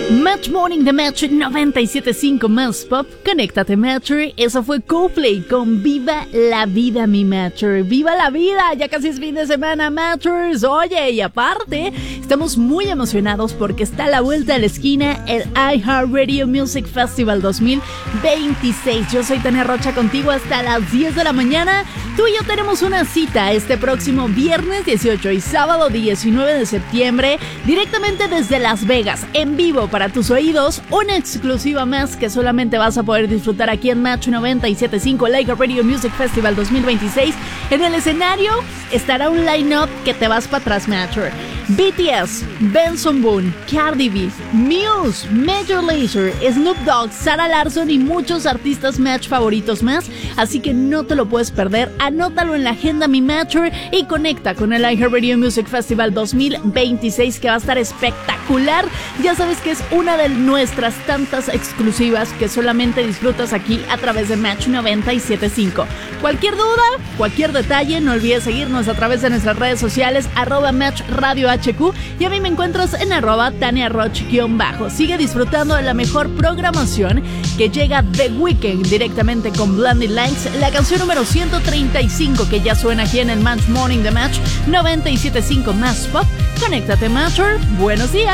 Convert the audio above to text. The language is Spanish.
Match Morning de Match 97.5 más Pop. Conéctate, Matcher. Eso fue Coldplay con Viva la Vida, mi Matcher. ¡Viva la vida! Ya casi es fin de semana, Matchers. Oye, y aparte, estamos muy emocionados porque está a la vuelta de la esquina el iHeartRadio Music Festival 2026. Yo soy Tania Rocha contigo hasta las 10 de la mañana. Tú y yo tenemos una cita este próximo viernes 18 y sábado 19 de septiembre, directamente desde Las Vegas, en vivo para tus oídos, una exclusiva más que solamente vas a poder disfrutar aquí en Match 97.5 iHeartRadio Music Festival 2026. En el escenario estará un line-up que te vas para atrás, Matcher. BTS, Benson Boone, Cardi B, Muse, Major Lazer, Snoop Dogg, Sarah Larsson y muchos artistas Match favoritos más, así que no te lo puedes perder. Anótalo en la agenda, mi Matcher, y conecta con el iHeartRadio Music Festival 2026, que va a estar espectacular. Ya sabes que es una de nuestras tantas exclusivas que solamente disfrutas aquí a través de Match 97.5. Cualquier duda, cualquier detalle, no olvides seguirnos a través de nuestras redes sociales, @Match Radio HQ, y a mí me encuentras en @TaniaRoch_. Sigue disfrutando de la mejor programación que llega The Weeknd directamente con Blinding Lights, la canción número 135 que ya suena aquí en el Match Morning de Match 97.5 más Pop. Conéctate, Matcher. Buenos días.